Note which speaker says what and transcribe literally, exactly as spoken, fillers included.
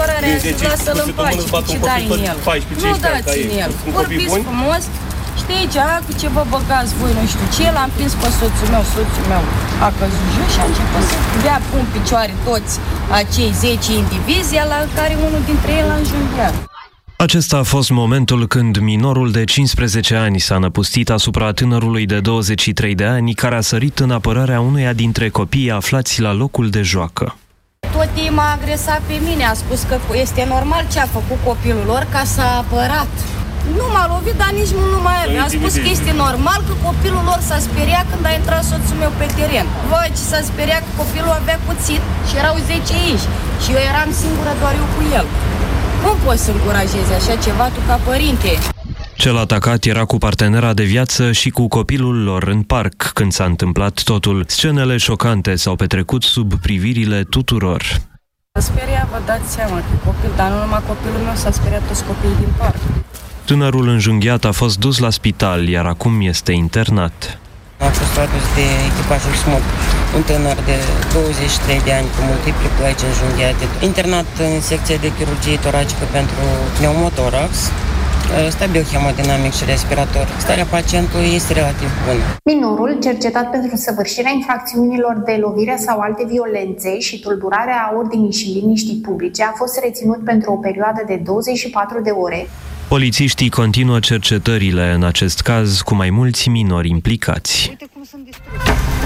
Speaker 1: apărarea, lasă-l în pace, ce dai în el. Nu dați în el, vorbiți frumos. Știi ce, cu ce vă băgați voi, nu știu ce, l-am prins pe soțul meu, soțul meu a căzut jos și a început să dea pun picioare toți acei zece indivizi, la care unul dintre ei l-a înjunghiat.
Speaker 2: Acesta a fost momentul când minorul de cincisprezece ani s-a năpustit asupra tânărului de douăzeci și trei de ani, care a sărit în apărarea unuia dintre copiii aflați la locul de joacă.
Speaker 1: Tot ei m-a agresat pe mine, a spus că este normal ce a făcut copilul lor, ca s-a apărat. Nu m-a lovit, dar nici nu mai avea. A spus că este normal că copilul lor s-a speriat când a intrat soțul meu pe teren. Vai, ce s-a speriat că copilul avea cuțit și erau zece aici. Și eu eram singură, doar eu cu el. Cum poți să încurajezi așa ceva tu ca părinte?
Speaker 2: Cel atacat era cu partenera de viață și cu copilul lor în parc când s-a întâmplat totul. Scenele șocante s-au petrecut sub privirile tuturor.
Speaker 1: S-a speriat, vă dați seama, că copil, dar nu numai copilul meu, s-a speriat toți copiii din parc.
Speaker 2: Tânărul înjunghiat a fost dus la spital, iar acum este internat.
Speaker 3: A fost adus de echipajul SMUR, un tânăr de douăzeci și trei de ani cu multiple plăci înjunghiate, internat în secție de chirurgie toracică pentru pneumotorax, stabil hemodinamic și respirator. Starea pacientului este relativ bună.
Speaker 4: Minorul, cercetat pentru săvârșirea infracțiunilor de lovire sau alte violențe și tulburarea ordinii și liniștii publice, a fost reținut pentru o perioadă de douăzeci și patru de ore.
Speaker 2: Polițiștii continuă cercetările în acest caz cu mai mulți minori implicați.
Speaker 1: Uite cum sunt distruși.